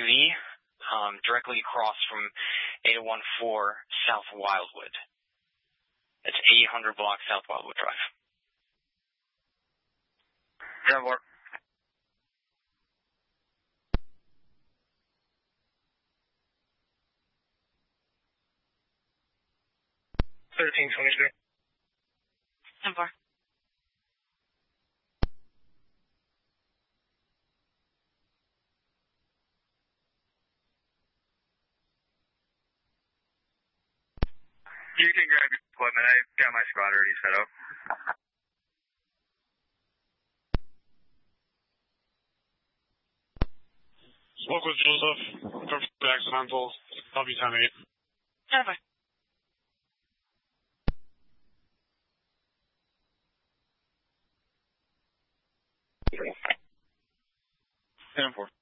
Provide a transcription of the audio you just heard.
directly across from 8014 South Wildwood. It's 800 block South Wildwood Drive. 10-4. 1323. 10-4. You can grab your equipment. I've got my squad already set up. Spoke with Joseph. Perfect accidental. W10-8. 10-4. 10-4.